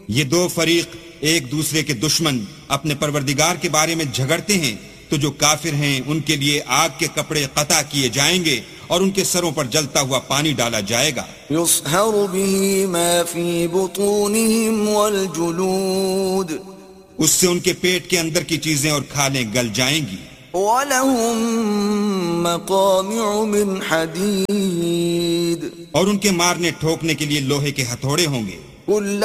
ये दो फरीक एक दूसरे के दुश्मन अपने परवरदिगार के बारे में झगड़ते हैं, तो जो काफिर हैं उनके लिए आग के कपड़े कता किए जाएंगे और उनके सरों पर जलता हुआ पानी डाला जाएगा। युस्हरु बिही मा फी बुतूनिहिम वल जुलूद, उससे उनके पेट के अंदर की चीजें और खालें गल जाएंगी। वलहुम मकामिउ मिन हदीद, और उनके मारने ठोकने के लिए लोहे के हथौड़े होंगे।